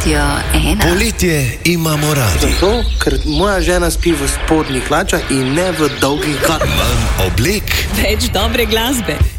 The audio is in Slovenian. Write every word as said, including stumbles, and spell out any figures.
Radio ena. Poletje imamo radi. Zato, ker moja žena spi v spodnjih hlačah in ne v dolgih galah. Manj oblek, več dobre glasbe.